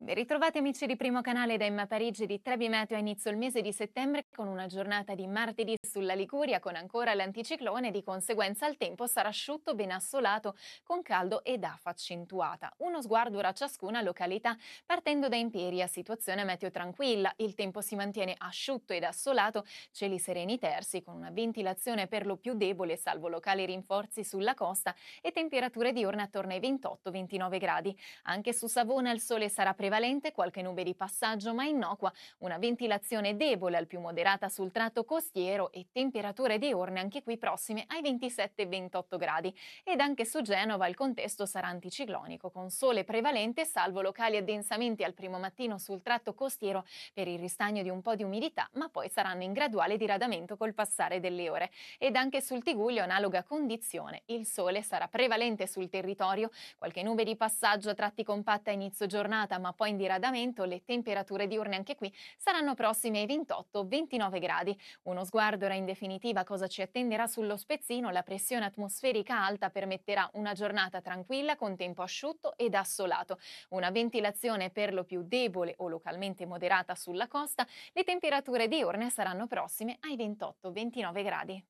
Ben ritrovati amici di Primo Canale da Emma Parigi di Trebi Meteo. A inizio il mese di settembre con una giornata di martedì sulla Liguria con ancora l'anticiclone, di conseguenza il tempo sarà asciutto, ben assolato, con caldo ed afa accentuata. Uno sguardo ora a ciascuna località, partendo da Imperia, situazione meteo tranquilla, il tempo si mantiene asciutto ed assolato, cieli sereni tersi con una ventilazione per lo più debole salvo locali rinforzi sulla costa e temperature diurne attorno ai 28-29 gradi. Anche su Savona il sole sarà prevalente, qualche nube di passaggio ma innocua, una ventilazione debole al più moderata sul tratto costiero e temperature diurne anche qui prossime ai 27-28 gradi. Ed anche su Genova il contesto sarà anticiclonico, con sole prevalente salvo locali addensamenti al primo mattino sul tratto costiero per il ristagno di un po' di umidità, ma poi saranno in graduale diradamento col passare delle ore. Ed anche sul Tigullio analoga condizione, il sole sarà prevalente sul territorio, qualche nube di passaggio a tratti compatta a inizio giornata, ma poi in diradamento. Le temperature diurne anche qui saranno prossime ai 28-29 gradi. Uno sguardo ora in definitiva a cosa ci attenderà sullo spezzino. La pressione atmosferica alta permetterà una giornata tranquilla con tempo asciutto ed assolato. Una ventilazione per lo più debole o localmente moderata sulla costa. Le temperature diurne saranno prossime ai 28-29 gradi.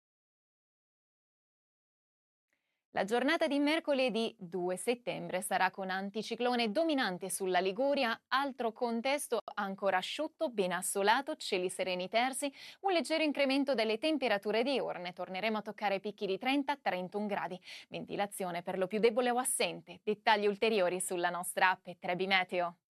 La giornata di mercoledì 2 settembre sarà con anticiclone dominante sulla Liguria, altro contesto ancora asciutto, ben assolato, cieli sereni tersi, un leggero incremento delle temperature diurne, torneremo a toccare picchi di 30-31 gradi, ventilazione per lo più debole o assente. Dettagli ulteriori sulla nostra app Trebi Meteo.